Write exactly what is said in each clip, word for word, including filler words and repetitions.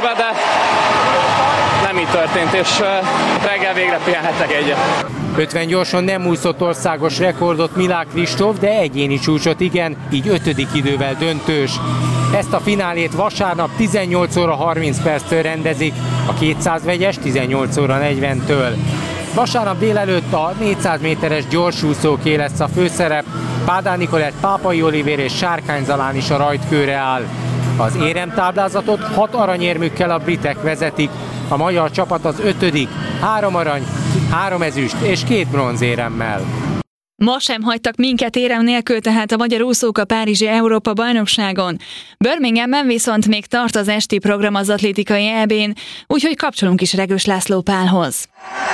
félbe, de nem így történt, és reggel végre pihenhetek egyet. ötven gyorson nem úszott országos rekordot Milák Kristóf, de egyéni csúcsot igen, így ötödik idővel döntős. Ezt a finálét vasárnap tizennyolc óra harminc perctől rendezik, a kétszáz vegyes tizennyolc óra negyventől. Vasárnap délelőtt a négyszáz méteres gyorsúszóké lesz a főszerep, Pádár Nikolett, Pápai Olivér és Sárkány Zalán is a rajtkőre áll. Az éremtáblázatot hat aranyérmükkel a britek vezetik, a magyar csapat az ötödik, három arany, három ezüst és két bronzéremmel. Ma sem hagytak minket érem nélkül tehát a magyar úszók a párizsi Európa-bajnokságon. Birminghamben viszont még tart az esti program az atlétikai é bén, úgyhogy kapcsolunk is Regős László Pálhoz.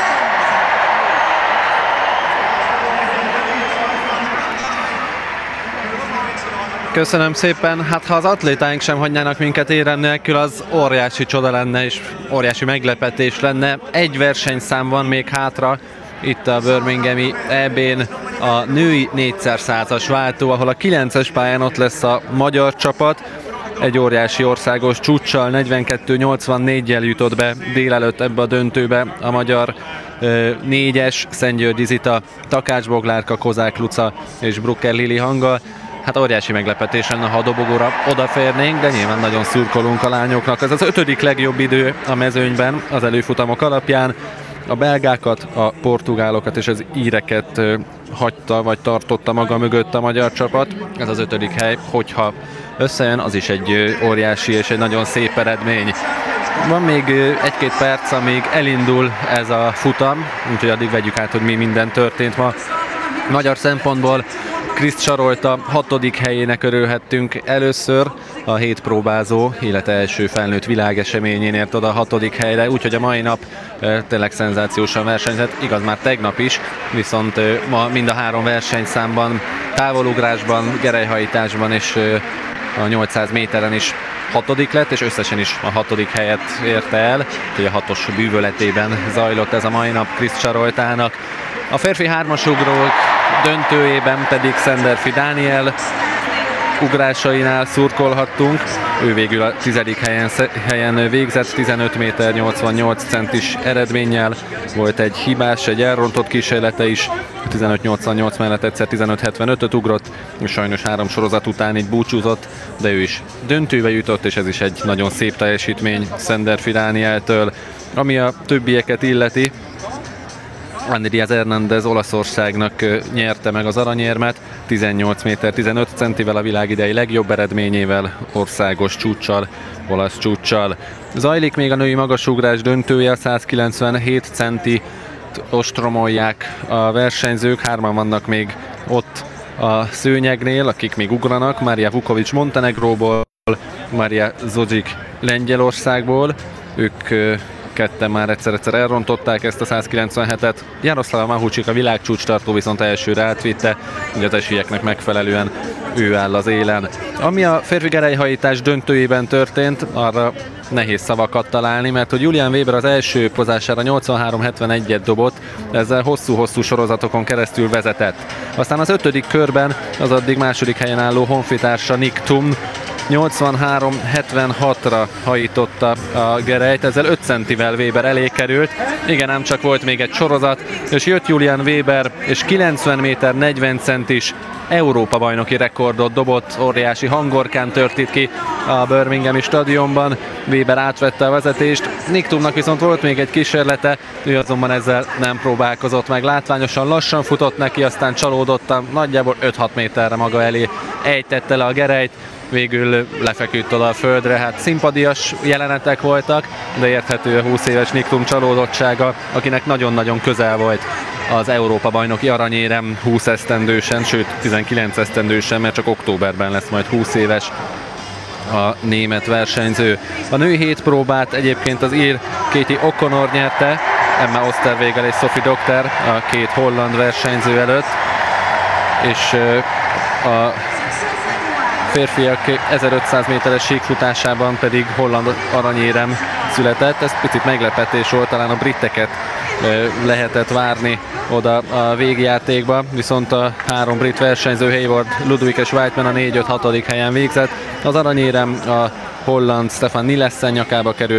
Köszönöm szépen. Hát ha az atlétáink sem hagynának minket érem nélkül, az óriási csoda lenne és óriási meglepetés lenne. Egy versenyszám van még hátra itt a birminghami é bén, a női négyszer százas váltó, ahol a kilences pályán ott lesz a magyar csapat. Egy óriási országos csúccsal, negyvenkettő nyolcvannégyel jutott be délelőtt ebbe a döntőbe a magyar négyes, Szentgyörgyi Zita, Takács Boglárka, Kozák Luca és Brucker Lili Hanggal. Hát óriási meglepetés lenne, ha a dobogóra odaférnénk, de nyilván nagyon szurkolunk a lányoknak. Ez az ötödik legjobb idő a mezőnyben az előfutamok alapján. A belgákat, a portugálokat és az íreket hagyta vagy tartotta maga mögött a magyar csapat. Ez az ötödik hely, hogyha összejön, az is egy óriási és egy nagyon szép eredmény. Van még egy-két perc, amíg elindul ez a futam, úgyhogy addig vegyük át, hogy mi minden történt ma. Magyar szempontból Kriszt Sarolta hatodik helyének örülhettünk először, a hét próbázó élete első felnőtt világeseményén ért oda a hatodik helyre, úgyhogy a mai nap e, tényleg szenzációsan versenyzett, igaz már tegnap is, viszont e, ma mind a három versenyszámban, távolugrásban, gerelyhajításban és e, a nyolcszáz méteren is hatodik lett, és összesen is a hatodik helyet érte el, úgyhogy a hatos bűvöletében zajlott ez a mai nap Kriszt Saroltának. A férfi hármasugrók döntőjében pedig Szenderfi Dániel ugrásainál szurkolhattunk. Ő végül a tizedik helyen, helyen végzett, tizenöt méter nyolcvannyolc centis eredménnyel. Volt egy hibás, egy elrontott kísérlete is, tizenöt nyolcvannyolc mellett egyszer tizenöt hetvenötöt ugrott, és sajnos három sorozat után így búcsúzott, de ő is döntőbe jutott, és ez is egy nagyon szép teljesítmény Szenderfi Dánieltől. Ami a többieket illeti, Andy Diaz Hernández Olaszországnak nyerte meg az aranyérmet, tizennyolc méter tizenöt centivel, a világ idei legjobb eredményével, országos csúccsal, olasz csúccsal. Zajlik még a női magasugrás döntője, százkilencvenhét centi ostromolják a versenyzők, hárman vannak még ott a szőnyegnél, akik még ugranak, Mária Vukovics Montenegróból, Mária Zodzik Lengyelországból, ők ketten már egyszer-egyszer elrontották ezt a százkilencvenhetet. Jaroszlava Mahucsik, a világcsúcstartó viszont elsőre átvitte, ugye az esélyeknek megfelelően ő áll az élen. Ami a férfi gerelyhajítás döntőjében történt, arra nehéz szavakat találni, mert hogy Julian Weber az első pozására nyolcvanhárom hetvenegyet dobott, ezzel hosszú-hosszú sorozatokon keresztül vezetett. Aztán az ötödik körben az addig második helyen álló honfitársa Nick Thum nyolcvanhárom hetvenhatra hajította a gerelyt, ezzel öt centivel Weber elé került. Igen, ám csak volt még egy sorozat, és jött Julian Weber, és kilencven méter negyven centis Európa-bajnoki rekordot dobott, óriási hangorkán tört itt ki a Birminghami stadionban. Weber átvette a vezetést, Nick Thumnak viszont volt még egy kísérlete, ő azonban ezzel nem próbálkozott meg. Látványosan lassan futott neki, aztán csalódottan, nagyjából öt-hat méterre maga elé ejtette le a gerelyt, végül lefeküdt oda a földre. Hát szimpadias jelenetek voltak, de érthető a húsz éves Nick Thum csalódottsága, akinek nagyon-nagyon közel volt az Európa-bajnoki aranyérem húsz esztendősen, sőt tizenkilenc esztendősen, mert csak októberben lesz majd húsz éves a német versenyző. A női hét próbát egyébként az ír Katie O'Connor nyerte, Emma Osterwegel és Sophie Dokter a két holland versenyző előtt, és a férfiak ezerötszáz méteres síkfutásában pedig holland aranyérem született. Ez picit meglepetés volt, talán a briteket lehetett várni oda a végjátékba, viszont a három brit versenyző, Hayward, Ludwig és Whiteman a négy öt hatodik helyen végzett. Az aranyérem a holland Stefan Nielsen nyakába került,